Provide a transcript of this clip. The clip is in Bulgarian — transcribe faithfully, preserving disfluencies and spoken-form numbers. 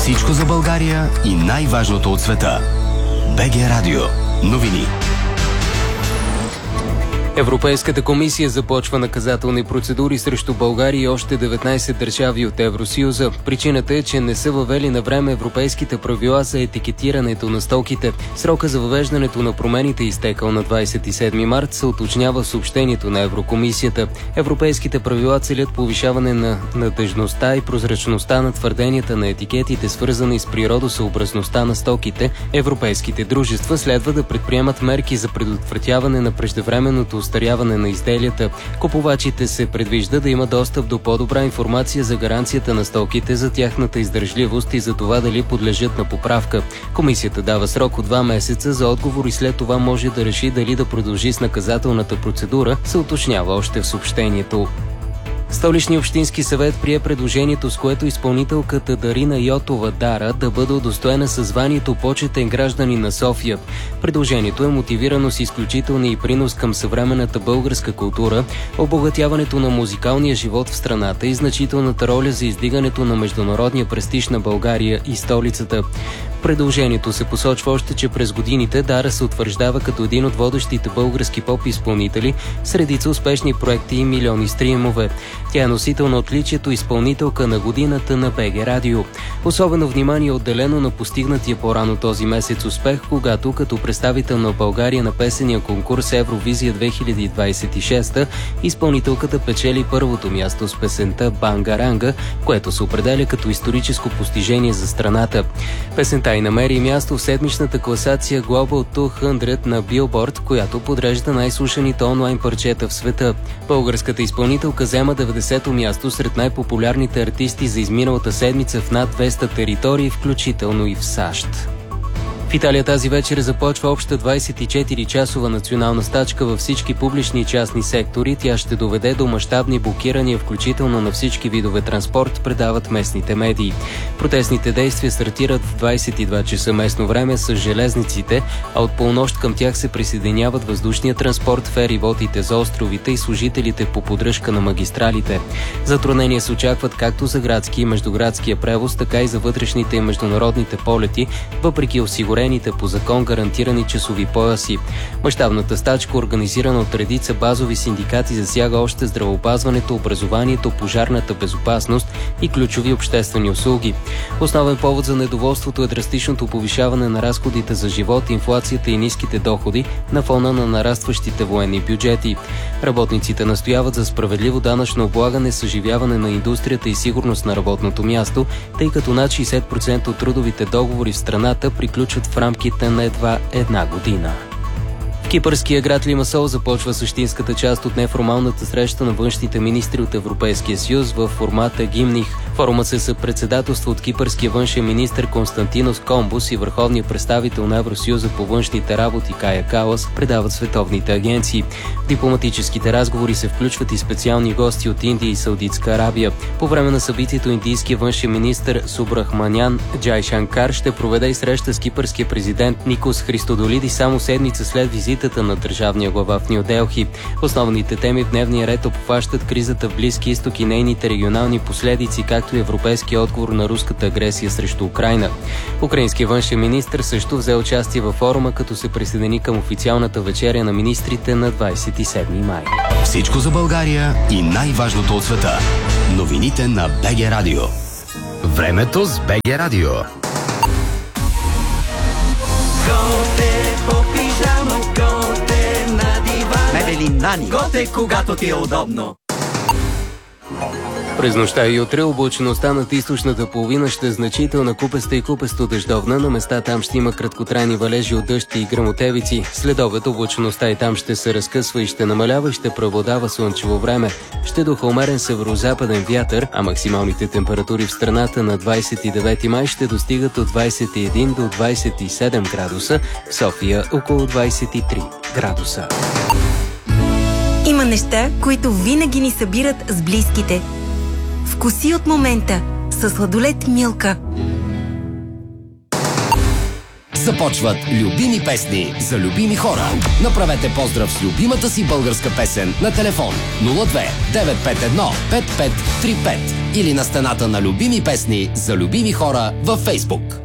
Всичко за България и най-важното от света. БГ Радио. Новини. Европейската комисия започва наказателни процедури срещу България и още деветнайсет държави от Евросъюза. Причината е, че не са въвели на време европейските правила за етикетирането на стоките. Срока за въвеждането на промените е изтекал на двайсет и седми март, се уточнява в съобщението на Еврокомисията. Европейските правила целят повишаване на надежността и прозрачността на твърденията на етикетите, свързани с природосъобразността на стоките. Европейските дружества следва да предприемат мерки за предотвратяване на преждевременното остаряване на изделията. Купувачите се предвижда да има достъп до по-добра информация за гаранцията на стоките, за тяхната издържливост и за това дали подлежат на поправка. Комисията дава срок от два месеца за отговор и след това може да реши дали да продължи с наказателната процедура, се уточнява още в съобщението. Столичният общински съвет прие предложението, с което изпълнителката Дарина Йотова Дара да бъде удостоена със званието почетен гражданин на София. Предложението е мотивирано с изключителния и принос към съвременната българска култура, обогатяването на музикалния живот в страната и значителната роля за издигането на международния престиж на България и столицата. Предложението се посочва още, че през годините Дара се утвърждава като един от водещите български поп-изпълнители с редица успешни проекти и милиони стримове. Тя е носител на отличието изпълнителка на годината на БГ Радио. Особено внимание е отделено на постигнатия по-рано този месец успех, когато като представител на България на песения конкурс Евровизия две хиляди двайсет и шеста изпълнителката печели първото място с песента Бангаранга, което се определя като историческо постижение за страната. Песента и намери място в седмичната класация Global двеста на Billboard, която подрежда най-слушаните онлайн парчета в света. Българската изпълнителка взема деветдесето място сред най-популярните артисти за изминалата седмица в над двеста територии, включително и в САЩ. В Италия тази вечер започва обща двайсет и четири часова национална стачка във всички публични и частни сектори. Тя ще доведе до мащабни блокирания, включително на всички видове транспорт, предават местните медии. Протестните действия стартират в двайсет и два часа местно време с железниците, а от полунощ към тях се присъединяват въздушния транспорт, фериботите за островите и служителите по поддръжка на магистралите. Затруднения се очакват както за градски и междуградския превоз, така и за вътрешните и международните полети, въпреки осигурените по закон гарантирани часови пояси. Мащабната стачка, организирана от редица базови синдикати, засяга още здравеопазването, образованието, пожарната безопасност и ключови обществени услуги. Основен повод за недоволството е драстичното повишаване на разходите за живот, инфлацията и ниските доходи на фона на нарастващите военни бюджети. Работниците настояват за справедливо данъчно облагане, съживяване на индустрията и сигурност на работното място, тъй като над шейсет процента от трудовите договори в страната приключват в рамките на едва една година. В кипърския град Лимасол започва същинската част от неформалната среща на външните министри от Европейския съюз в формата Гимних. Форумът се съпредседателства от кипърския външен министър Константинос Комбус и върховния представител на Евросъюза по външните работи Кая Калас, предават световните агенции. В дипломатическите разговори се включват и специални гости от Индия и Саудитска Арабия. По време на събитието индийският външен министър Субрахманян Джай Шанкар ще проведе и среща с кипърския президент Никос Христодолидис само седмица след визитата на държавния глава в Ню Делхи. Основните теми в дневния ред обхващат кризата в Близки изток и нейните регионални последици, както и европейския отговор на руската агресия срещу Украйна. Украинският външен министър също взе участие във форума, като се присъедини към официалната вечеря на министрите на двайсет и седми май. Всичко за България и най-важното от света. Новините на БГ Радио. Времето с БГ Радио. Мебели Нани. Готе, когато ти е удобно. През нощта и утре облачеността над източната половина ще е значителна, купеста и купесто дъждовна. На места там ще има краткотрайни валежи от дъжд и гръмотевици. След обед облачеността и там ще се разкъсва и ще намалява и ще преобладава слънчево време. Ще духа умерен северозападен вятър, а максималните температури в страната на двайсет и девети май ще достигат от двайсет и един до двайсет и седем градуса, в София около двайсет и три градуса. Има неща, които винаги ни събират с близките. Вкуси от момента със сладолед Милка. Започват любими песни за любими хора. Направете поздрав с любимата си българска песен на телефон нула две девет пет едно пет пет три пет или на стената на любими песни за любими хора във Фейсбук.